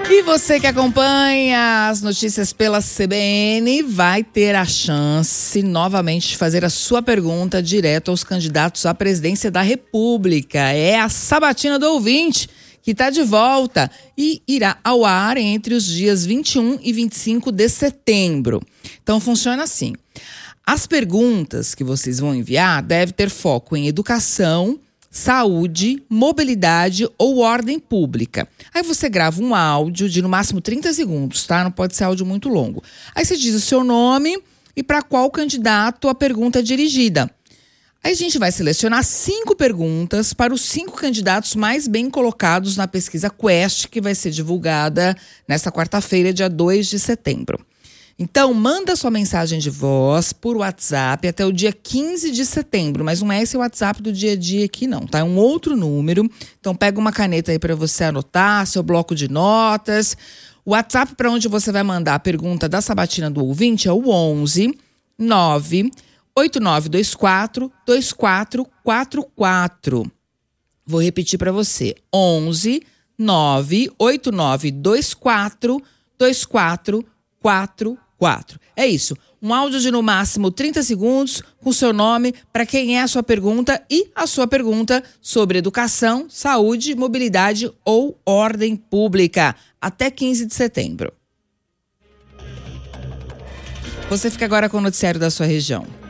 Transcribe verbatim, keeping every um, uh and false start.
E você que acompanha as notícias pela C B N vai ter a chance novamente de fazer a sua pergunta direto aos candidatos à presidência da República. É a Sabatina do Ouvinte, que está de volta e irá ao ar entre os dias vinte e um e vinte e cinco de setembro. Então funciona assim. As perguntas que vocês vão enviar devem ter foco em educação, saúde, mobilidade ou ordem pública. Aí você grava um áudio de no máximo trinta segundos, tá? Não pode ser áudio muito longo. Aí você diz o seu nome e para qual candidato a pergunta é dirigida. Aí a gente vai selecionar cinco perguntas para os cinco candidatos mais bem colocados na pesquisa Quest, que vai ser divulgada nesta quarta-feira, dia dois de setembro. Então, manda sua mensagem de voz por WhatsApp até o dia quinze de setembro, mas não é esse WhatsApp do dia a dia aqui não, tá? É um outro número, então pega uma caneta aí para você anotar, seu bloco de notas. O WhatsApp para onde você vai mandar a pergunta da Sabatina do Ouvinte é o onze nove oito nove dois quatro dois quatro quatro quatro. Vou repetir para você, onze nove oito nove dois quatro dois quatro quatro quatro. É isso, um áudio de no máximo trinta segundos com seu nome, para quem é a sua pergunta e a sua pergunta sobre educação, saúde, mobilidade ou ordem pública, até quinze de setembro. Você fica agora com o noticiário da sua região.